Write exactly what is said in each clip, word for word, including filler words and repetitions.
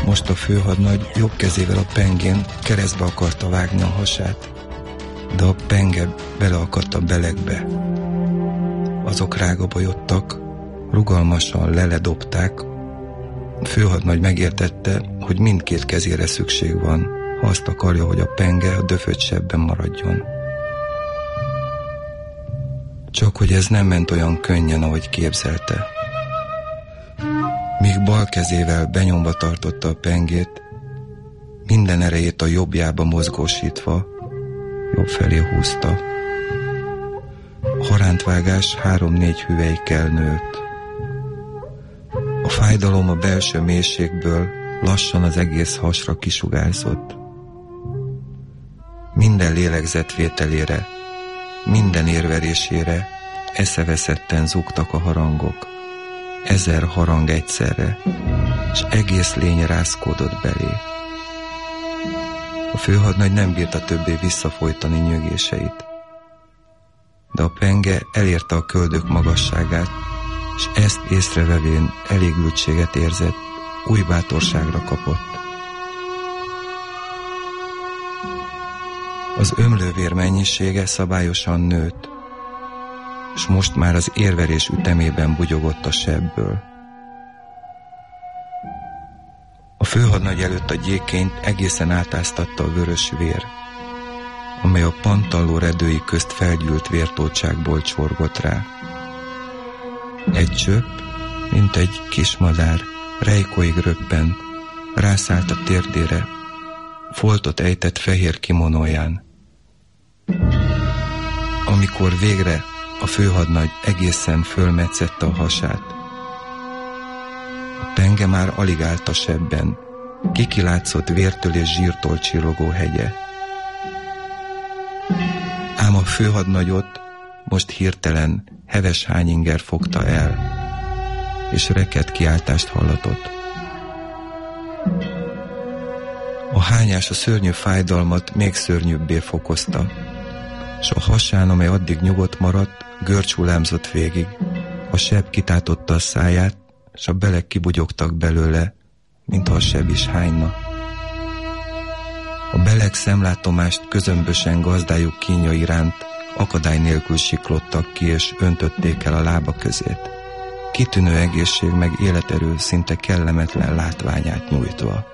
Most a főhadnagy jobb kezével a pengén keresztbe akarta vágni a hasát, de a penge beleakadt a belegbe. Azok rágabajodtak, rugalmasan leledobták. A főhadnagy megértette, hogy mindkét kezére szükség van, ha azt akarja, hogy a penge a döfött sebben maradjon. Csak hogy ez nem ment olyan könnyen, ahogy képzelte. Míg bal kezével benyomva tartotta a pengét, minden erejét a jobbjába mozgósítva, jobb felé húzta. A harántvágás három-négy hüvelykkel nőtt. A fájdalom a belső mélységből lassan az egész hasra kisugárzott. Minden lélegzetvételére, minden érverésére eszeveszetten zúgtak a harangok. Ezer harang egyszerre, és egész lény rázkódott belé. A főhadnagy nem bírta többé visszafolytani nyögéseit. De a penge elérte a köldök magasságát, és ezt észrevevén elégültséget érzett, új bátorságra kapott. Az ömlővér mennyisége szabályosan nőtt, és most már az érverés ütemében bugyogott a sebből. A főhadnagy előtt a gyékényt egészen átáztatta a vörös vér, amely a pantalló redői közt felgyűlt vértócsákból csorgott rá. Egy csöpp, mint egy kismadár, rejkóig röppent, rászállt a térdére, foltot ejtett fehér kimonóján. Amikor végre a főhadnagy egészen fölmetszette a hasát, a penge már alig állt a sebben, kikilátszott vértől és zsírtól csillogó hegye. Ám a főhadnagyot most hirtelen heves hányinger fogta el, és rekett kiáltást hallatott. A hányás a szörnyű fájdalmat még szörnyűbbé fokozta, és a hasán, amely addig nyugodt maradt, görcs hullámzott végig. A seb kitátotta a száját, és a belek kibugyogtak belőle, mintha a seb is hányna. A belek szemlátomást közömbösen gazdájuk kínja iránt akadály nélkül siklottak ki, és öntötték el a lába közét. Kitűnő egészség meg életerő szinte kellemetlen látványát nyújtva.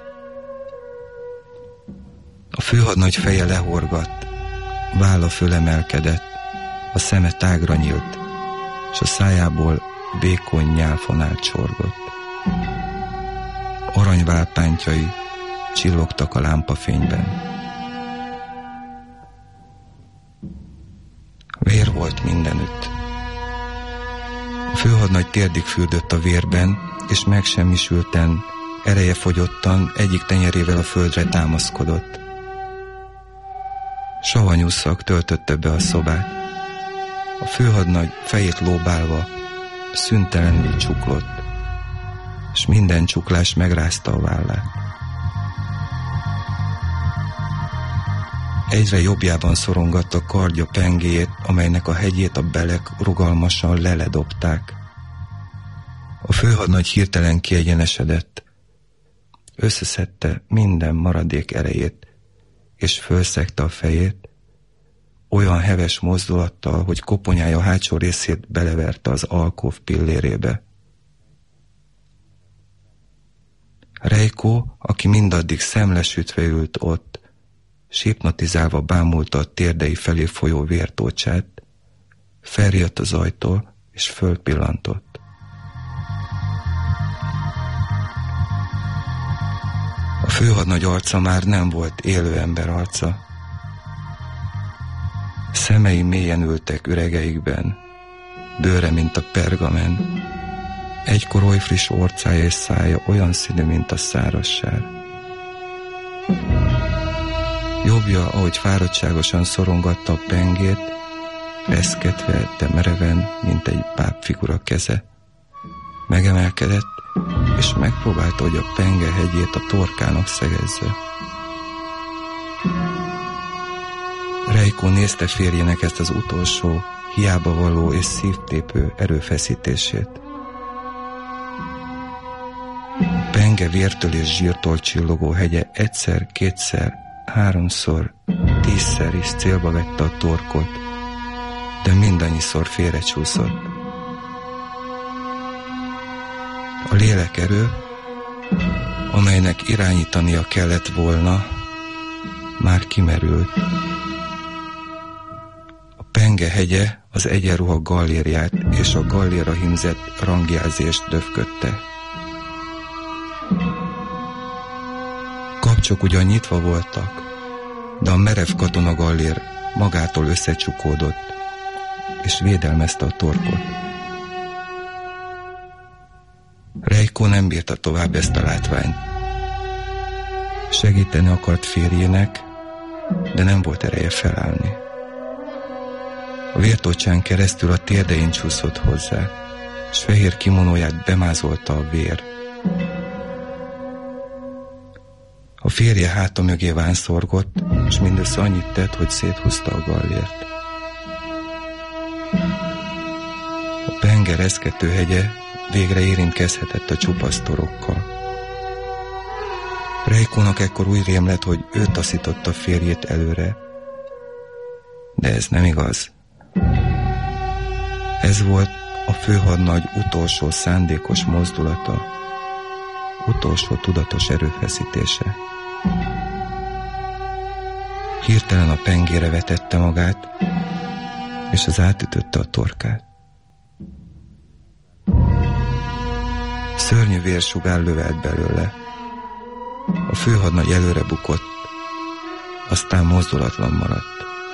A főhadnagy feje lehorgadt, válla fölemelkedett, a szeme tágra nyílt, és a szájából vékony nyálfonál csorgott. Aranyválpántjai csillogtak a lámpafényben. Vér volt mindenütt. A főhadnagy térdig fürdött a vérben, és megsemmisülten, ereje fogyottan egyik tenyerével a földre támaszkodott. Savanyú szag töltötte be a szobát. A főhadnagy fejét lóbálva szüntelenül csuklott, és minden csuklás megrázta a vállát. Egyre jobbjában szorongatta kardja pengéjét, amelynek a hegyét a belek rugalmasan leledobták. A főhadnagy hirtelen kiegyenesedett. Összeszedte minden maradék erejét, és fölszegte a fejét, olyan heves mozdulattal, hogy koponyája hátsó részét beleverte az alkóv pillérébe. Rejkó, aki mindaddig szemlesütve ült ott, sipnotizálva bámulta a térdei felé folyó vértócsát, felriadt az ajtól, és fölpillantott. A főhadnagy arca már nem volt élő ember arca. Szemei mélyen ültek üregeikben, bőre, mint a pergamen, egykor oly friss orcája és szája olyan színű, mint a szárazsár. Jobbja, ahogy fáradtságosan szorongatta a pengét, reszketve, de mereven, mint egy pápfigura keze. Megemelkedett, és megpróbálta, hogy a penge hegyét a torkának szegezze. Rejkó nézte férjének ezt az utolsó, hiába való és szívtépő erőfeszítését. penge vértől és zsírtól csillogó hegye egyszer, kétszer, háromszor, tízszer is célba vette a torkot, de mindannyiszor félrecsúszott. A lélekerő, amelynek irányítania kellett volna, már kimerült. A penge hegye az egyenruha gallériát és a galléra hímzett rangjelzést döfködte. Kapcsok ugyan nyitva voltak, de a merev katonagallér magától összecsukódott, és védelmezte a torkot. Reiko nem bírta tovább ezt a látványt. Segíteni akart férjének, de nem volt ereje felállni. A vértocsán keresztül a térdein csúszott hozzá, s fehér kimonóját bemázolta a vér. A férje háta mögé vánszorgott, és mindössze annyit tett, hogy széthúzta a gallért. A penge reszkető hegye végre érintkezhetett a csupasztorokkal. Reikónak ekkor úgy rém lett, hogy ő taszította férjét előre. De ez nem igaz. Ez volt a főhadnagy utolsó szándékos mozdulata, utolsó tudatos erőfeszítése. Hirtelen a pengére vetette magát, és az átütötte a torkát. Szörnyű vérsugár lövelt belőle. A főhadnagy előre bukott, aztán mozdulatlan maradt.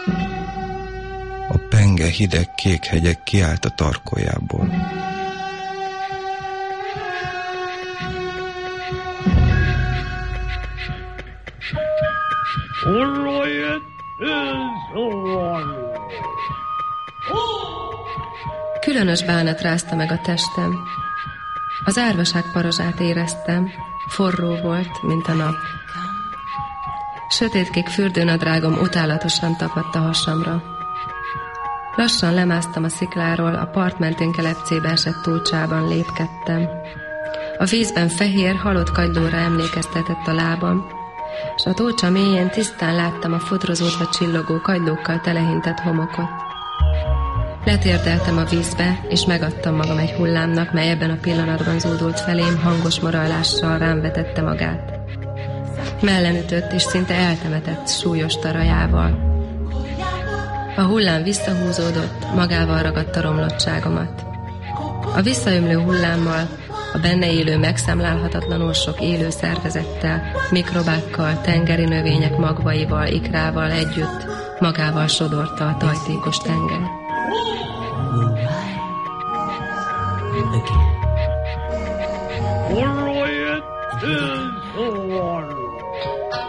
A penge hideg kék hegyek kiállt a tarkójából. Különös bánat rázta meg a testem. Az árvaság parazsát éreztem, forró volt, mint a nap. Sötétkék fürdőnadrágom utálatosan tapadt a hasamra. Lassan lemásztam a szikláról, a part mentén kelepcébe esett túlcsában lépkedtem. A vízben fehér, halott kagylóra emlékeztetett a lábam, és a túlcsa mélyén tisztán láttam a fodrozódva csillogó kagylókkal telehintett homokot. Letérdeltem a vízbe, és megadtam magam egy hullámnak, mely ebben a pillanatban zúdult felém, hangos morajlással rám vetette magát. Mellenütött, és szinte eltemetett súlyos tarajával. A hullám visszahúzódott, magával ragadta romlottságomat. A visszaömlő hullámmal, a benne élő megszámlálhatatlanul sok élő szervezettel, mikrobákkal, tengeri növények magvaival, ikrával együtt magával sodorta a tajtékos tenger. All right, is the water.